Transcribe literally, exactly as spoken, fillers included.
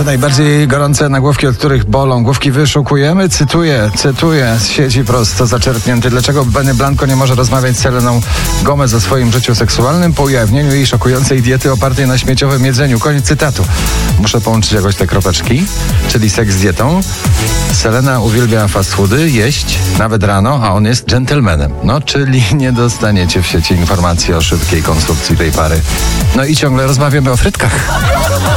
Nasze najbardziej gorące nagłówki, od których bolą główki, wyszukujemy. Cytuję, cytuję z sieci prosto zaczerpnięty. Dlaczego Benny Blanco nie może rozmawiać z Seleną Gomez o swoim życiu seksualnym po ujawnieniu jej szokującej diety opartej na śmieciowym jedzeniu? Koniec cytatu. Muszę połączyć jakoś te kropeczki, czyli seks z dietą. Selena uwielbia fast foody, jeść, nawet rano, a on jest dżentelmenem. No, czyli nie dostaniecie w sieci informacji o szybkiej konstrukcji tej pary. No i ciągle rozmawiamy o frytkach.